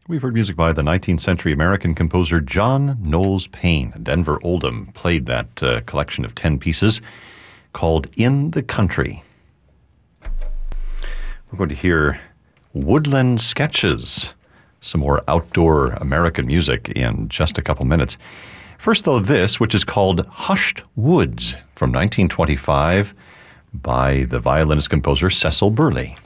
We've heard music by the 19th century American composer John Knowles Paine. Denver Oldham played that collection of 10 pieces called In the Country. We're going to hear Woodland Sketches, some more outdoor American music in just a couple minutes. First, though, this, which is called Hushed Woods from 1925 by the violinist composer Cecil Burley.